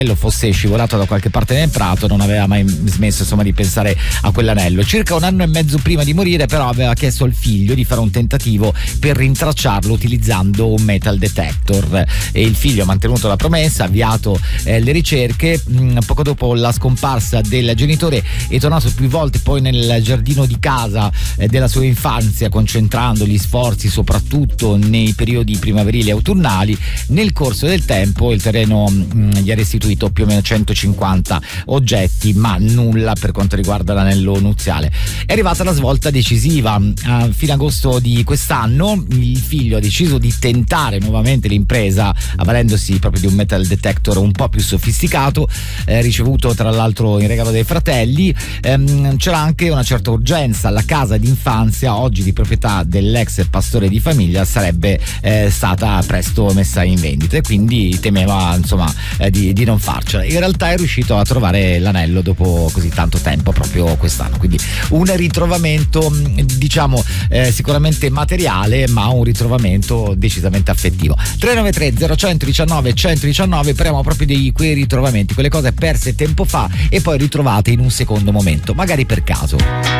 fosse scivolato da qualche parte nel prato, non aveva mai smesso insomma di pensare a quell'anello. Circa 1 anno e mezzo prima di morire però aveva chiesto al figlio di fare un tentativo per rintracciarlo utilizzando un metal detector, e il figlio ha mantenuto la promessa, ha avviato le ricerche. Poco dopo la scomparsa del genitore è tornato più volte poi nel giardino di casa della sua infanzia, concentrando gli sforzi soprattutto nei periodi primaverili e autunnali. Nel corso del tempo il terreno gli ha restituito più o meno 150 oggetti, ma nulla per quanto riguarda l'anello nuziale. È arrivata la svolta decisiva. A fine agosto di quest'anno il figlio ha deciso di tentare nuovamente l'impresa, avvalendosi proprio di un metal detector un po' più sofisticato, ricevuto tra l'altro in regalo dai fratelli. C'era anche una certa urgenza. La casa d'infanzia, oggi di proprietà dell'ex pastore di famiglia, sarebbe stata presto messa in vendita, e quindi temeva insomma di non farcela. In realtà è riuscito a trovare l'anello dopo così tanto tempo, proprio quest'anno, quindi un ritrovamento diciamo sicuramente materiale, ma un ritrovamento decisamente affettivo. 393 0119 119, parliamo proprio di quei ritrovamenti, quelle cose perse tempo fa e poi ritrovate in un secondo momento, magari per caso.